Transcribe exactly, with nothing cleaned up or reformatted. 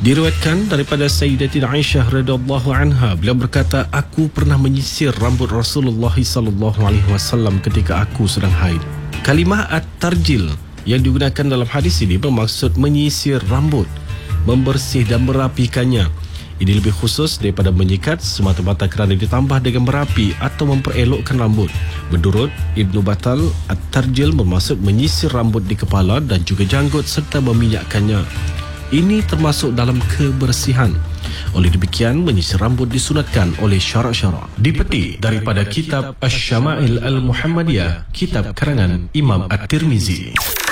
Diriwayatkan daripada Sayyidatina Aisyah radhiyallahu anha, beliau berkata, aku pernah menyisir rambut Rasulullah sallallahu alaihi wasallam ketika aku sedang haid. Kalimah at-tarjil yang digunakan dalam hadis ini bermaksud menyisir rambut, membersih dan merapikannya. Ini lebih khusus daripada menyikat semata-mata kerana ditambah dengan merapi atau memperelokkan rambut. Menurut Ibnu Battal, at-tarjil bermaksud menyisir rambut di kepala dan juga janggut serta meminyakkannya. Ini termasuk dalam kebersihan. Oleh demikian, menyisir rambut disunatkan oleh syarak-syarak. Dipetik daripada kitab Asy-Syama'il Al-Muhammadiyah, kitab karangan Imam At-Tirmizi.